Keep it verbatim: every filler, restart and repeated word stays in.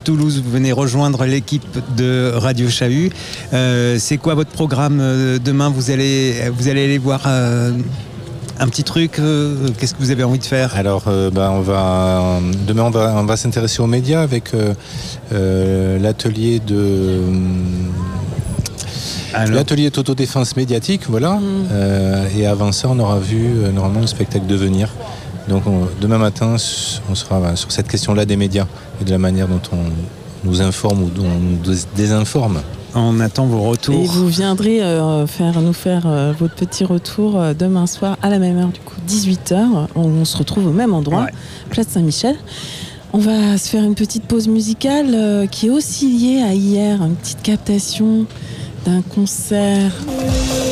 Toulouse, vous venez rejoindre l'équipe de Radio Chahut. Euh, c'est quoi votre programme euh, demain? Vous allez, vous allez aller voir euh, un petit truc. Euh, qu'est-ce que vous avez envie de faire? Alors, euh, bah, on va, demain, on va, on va s'intéresser aux médias avec euh, euh, l'atelier de... Alors. L'atelier d'autodéfense médiatique, voilà. Mmh. Euh, et avant ça, on aura vu euh, normalement le spectacle Devenir. Donc on, demain matin, on sera bah, sur cette question-là des médias et de la manière dont on nous informe ou dont on nous désinforme. On attend vos retours. Et vous viendrez euh, faire, nous faire euh, votre petit retour euh, demain soir à la même heure, du coup, dix-huit heures. On, on se retrouve au même endroit, ouais. Place Saint-Michel. On va se faire une petite pause musicale euh, qui est aussi liée à hier, une petite captation d'un concert